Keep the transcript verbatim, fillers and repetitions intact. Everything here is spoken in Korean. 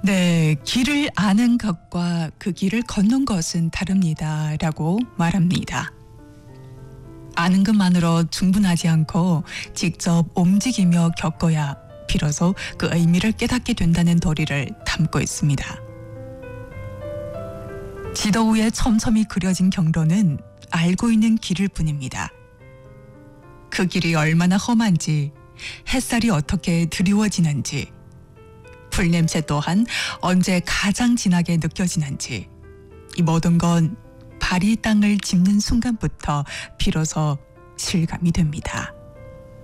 네, 길을 아는 것과 그 길을 걷는 것은 다릅니다. 라고 말합니다. 아는 것만으로 충분하지 않고 직접 움직이며 겪어야 비로소 그 의미를 깨닫게 된다는 도리를 담고 있습니다. 지도 위에 촘촘히 그려진 경로는 알고 있는 길일 뿐입니다. 그 길이 얼마나 험한지, 햇살이 어떻게 드리워지는지, 풀냄새 또한 언제 가장 진하게 느껴지는지, 이 모든 건 발이 땅을 짚는 순간부터 비로소 실감이 됩니다.